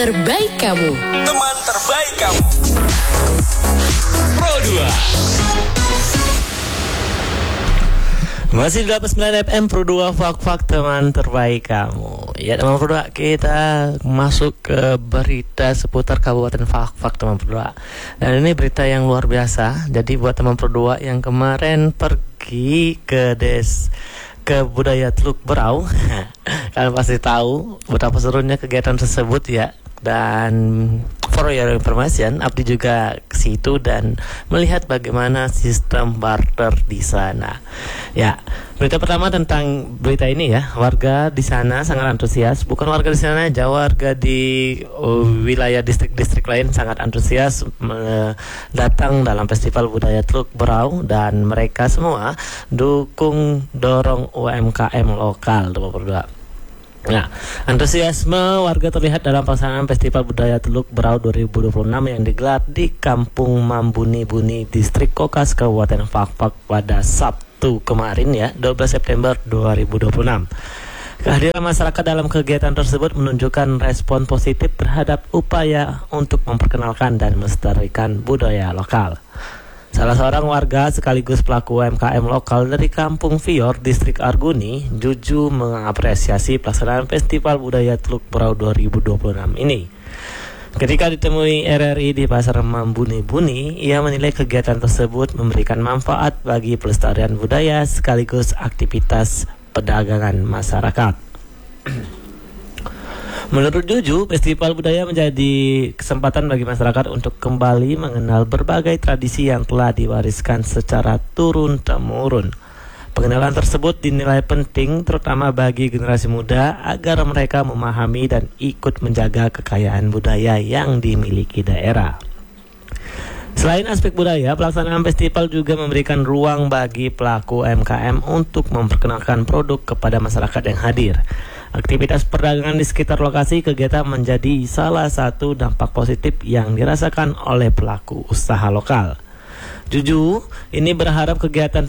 Terbaik kamu. Teman terbaik kamu. Pro 2. Masih di 89 FM Pro 2 Fak-Fak teman terbaik kamu. Ya teman Pro 2, kita masuk ke berita seputar Kabupaten Fak-Fak teman Pro 2. Dan ini berita yang luar biasa. Jadi buat teman Pro 2 yang kemarin pergi ke budaya Teluk Berau kalian pasti tahu betapa serunya kegiatan tersebut ya. Dan for your information, Abdi juga ke situ dan melihat bagaimana sistem barter di sana. Ya, berita pertama tentang berita ini ya. Warga di sana sangat antusias. Bukan warga di sana aja, warga di wilayah distrik-distrik lain sangat antusias datang dalam Festival Budaya Teluk Berau, dan mereka semua dorong UMKM lokal, teman berdua. Nah, antusiasme warga terlihat dalam pelaksanaan Festival Budaya Teluk Berau 2026 yang digelar di Kampung Mambuni-Buni, Distrik Kokas, Kabupaten Fak-Fak pada Sabtu kemarin ya, 12 September 2026. Kehadiran masyarakat dalam kegiatan tersebut menunjukkan respon positif terhadap upaya untuk memperkenalkan dan melestarikan budaya lokal. Salah seorang warga sekaligus pelaku UMKM lokal dari Kampung Vior, Distrik Arguni, Juju mengapresiasi pelaksanaan Festival Budaya Teluk Berau 2026 ini. Ketika ditemui RRI di Pasar Mambuni-Buni, ia menilai kegiatan tersebut memberikan manfaat bagi pelestarian budaya sekaligus aktivitas perdagangan masyarakat. Menurut Juju, Festival Budaya menjadi kesempatan bagi masyarakat untuk kembali mengenal berbagai tradisi yang telah diwariskan secara turun-temurun. Pengenalan tersebut dinilai penting terutama bagi generasi muda agar mereka memahami dan ikut menjaga kekayaan budaya yang dimiliki daerah. Selain aspek budaya, pelaksanaan festival juga memberikan ruang bagi pelaku UMKM untuk memperkenalkan produk kepada masyarakat yang hadir. Aktivitas perdagangan di sekitar lokasi kegiatan menjadi salah satu dampak positif yang dirasakan oleh pelaku usaha lokal. Juju ini berharap kegiatan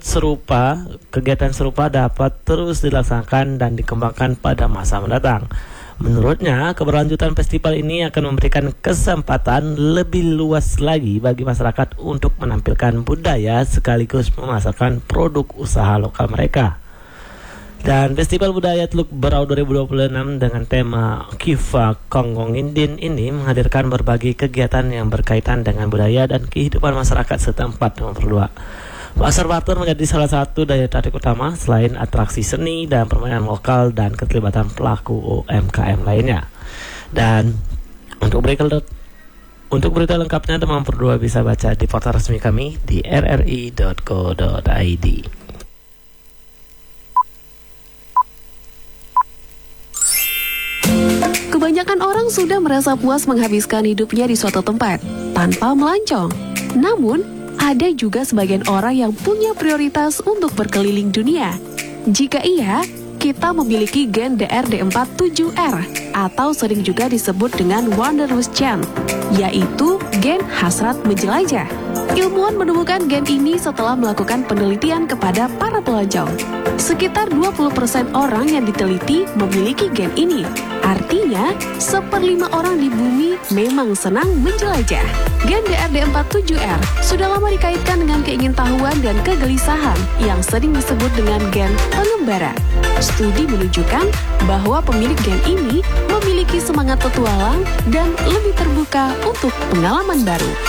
serupa dapat terus dilaksanakan dan dikembangkan pada masa mendatang. Menurutnya, keberlanjutan festival ini akan memberikan kesempatan lebih luas lagi bagi masyarakat untuk menampilkan budaya sekaligus memasarkan produk usaha lokal mereka. Dan Festival Budaya Teluk Berau 2026 dengan tema Kiva Konggong Indin ini menghadirkan berbagai kegiatan yang berkaitan dengan budaya dan kehidupan masyarakat setempat. Nomor 2, pasar barter menjadi salah satu daya tarik utama selain atraksi seni dan permainan lokal dan keterlibatan pelaku UMKM lainnya. Dan untuk berita lengkapnya teman berdua bisa baca di portal resmi kami di rri.co.id. Kebanyakan orang sudah merasa puas menghabiskan hidupnya di suatu tempat tanpa melancong. Namun, ada juga sebagian orang yang punya prioritas untuk berkeliling dunia. Jika iya, kita memiliki gen DRD47R atau sering juga disebut dengan Wanderlust Gen, yaitu gen hasrat menjelajah. Ilmuwan menemukan gen ini setelah melakukan penelitian kepada para pelancong. Sekitar 20% orang yang diteliti memiliki gen ini. Artinya, 1/5 orang di bumi memang senang menjelajah. Gen DRD47R sudah lama dikaitkan dengan keingintahuan dan kegelisahan yang sering disebut dengan gen pengembara. Studi menunjukkan bahwa pemilik gen ini memiliki semangat petualang dan lebih terbuka untuk pengalaman baru.